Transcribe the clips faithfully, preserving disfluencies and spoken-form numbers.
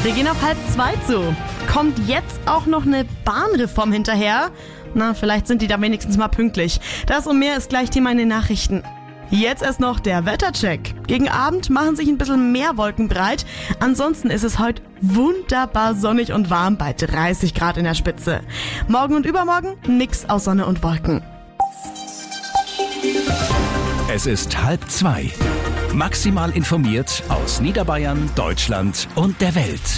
Wir gehen auf halb zwei zu. Kommt jetzt auch noch eine Bahnreform hinterher? Na, vielleicht sind die da wenigstens mal pünktlich. Das und mehr ist gleich Thema in den Nachrichten. Jetzt erst noch der Wettercheck. Gegen Abend machen sich ein bisschen mehr Wolken breit. Ansonsten ist es heute wunderbar sonnig und warm bei dreißig Grad in der Spitze. Morgen und übermorgen nix aus Sonne und Wolken. Es ist halb zwei. Maximal informiert aus Niederbayern, Deutschland und der Welt.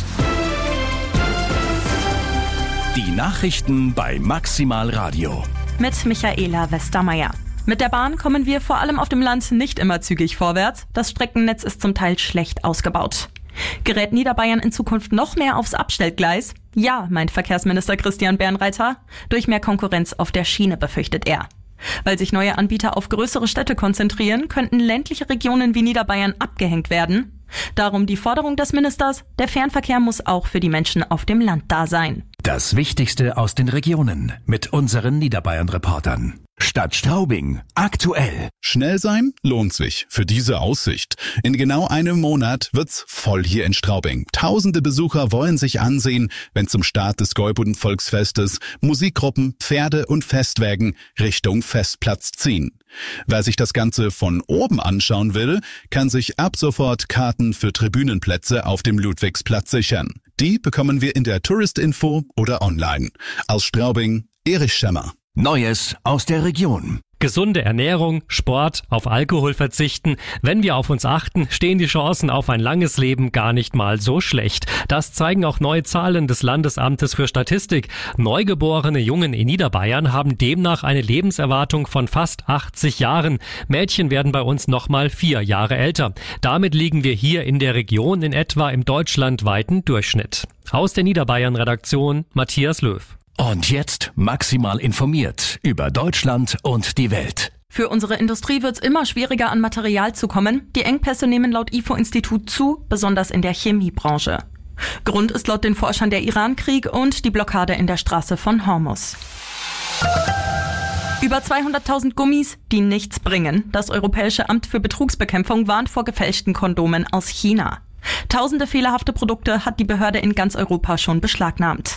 Die Nachrichten bei Maximal Radio. Mit Michaela Westermeier. Mit der Bahn kommen wir vor allem auf dem Land nicht immer zügig vorwärts. Das Streckennetz ist zum Teil schlecht ausgebaut. Gerät Niederbayern in Zukunft noch mehr aufs Abstellgleis? Ja, meint Verkehrsminister Christian Bernreiter. Durch mehr Konkurrenz auf der Schiene, befürchtet er. Weil sich neue Anbieter auf größere Städte konzentrieren, könnten ländliche Regionen wie Niederbayern abgehängt werden. Darum die Forderung des Ministers, der Fernverkehr muss auch für die Menschen auf dem Land da sein. Das Wichtigste aus den Regionen mit unseren Niederbayern-Reportern. Stadt Straubing, aktuell. Schnell sein lohnt sich für diese Aussicht. In genau einem Monat wird's voll hier in Straubing. Tausende Besucher wollen sich ansehen, wenn zum Start des Gäuboden-Volksfestes Musikgruppen, Pferde und Festwägen Richtung Festplatz ziehen. Wer sich das Ganze von oben anschauen will, kann sich ab sofort Karten für Tribünenplätze auf dem Ludwigsplatz sichern. Die bekommen wir in der Touristinfo oder online. Aus Straubing, Erich Schemmer. Neues aus der Region. Gesunde Ernährung, Sport, auf Alkohol verzichten. Wenn wir auf uns achten, stehen die Chancen auf ein langes Leben gar nicht mal so schlecht. Das zeigen auch neue Zahlen des Landesamtes für Statistik. Neugeborene Jungen in Niederbayern haben demnach eine Lebenserwartung von fast achtzig Jahren. Mädchen werden bei uns nochmal vier Jahre älter. Damit liegen wir hier in der Region in etwa im deutschlandweiten Durchschnitt. Aus der Niederbayern-Redaktion Matthias Löw. Und jetzt maximal informiert über Deutschland und die Welt. Für unsere Industrie wird es immer schwieriger, an Material zu kommen. Die Engpässe nehmen laut I F O-Institut zu, besonders in der Chemiebranche. Grund ist laut den Forschern der Irankrieg und die Blockade in der Straße von Hormuz. Über zweihunderttausend Gummis, die nichts bringen. Das Europäische Amt für Betrugsbekämpfung warnt vor gefälschten Kondomen aus China. Tausende fehlerhafte Produkte hat die Behörde in ganz Europa schon beschlagnahmt.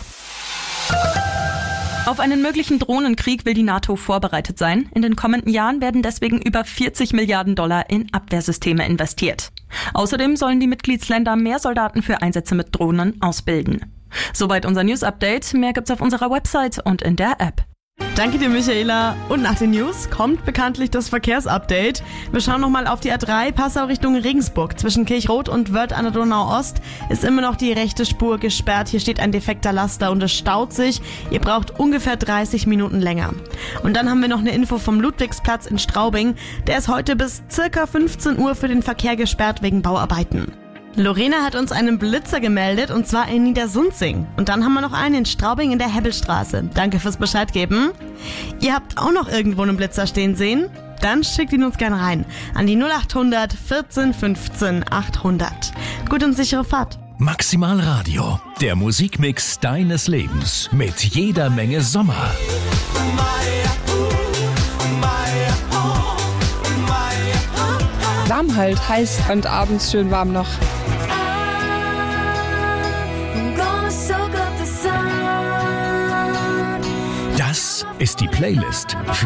Auf einen möglichen Drohnenkrieg will die NATO vorbereitet sein. In den kommenden Jahren werden deswegen über vierzig Milliarden Dollar in Abwehrsysteme investiert. Außerdem sollen die Mitgliedsländer mehr Soldaten für Einsätze mit Drohnen ausbilden. Soweit unser News-Update. Mehr gibt's auf unserer Website und in der App. Danke dir, Michaela. Und nach den News kommt bekanntlich das Verkehrsupdate. Wir schauen nochmal auf die A drei, Passau Richtung Regensburg. Zwischen Kirchrot und Wörth an der Donau-Ost ist immer noch die rechte Spur gesperrt. Hier steht ein defekter Laster und es staut sich. Ihr braucht ungefähr dreißig Minuten länger. Und dann haben wir noch eine Info vom Ludwigsplatz in Straubing. Der ist heute bis circa fünfzehn Uhr für den Verkehr gesperrt wegen Bauarbeiten. Lorena hat uns einen Blitzer gemeldet, und zwar in Niedersunzing. Und dann haben wir noch einen in Straubing in der Hebbelstraße. Danke fürs Bescheid geben. Ihr habt auch noch irgendwo einen Blitzer stehen sehen? Dann schickt ihn uns gerne rein an die null achthundert vierzehn fünfzehn achthundert. Gut und sichere Fahrt. Maximal Radio, der Musikmix deines Lebens mit jeder Menge Sommer. Warm halt, heiß und abends schön warm noch. Das ist die Playlist für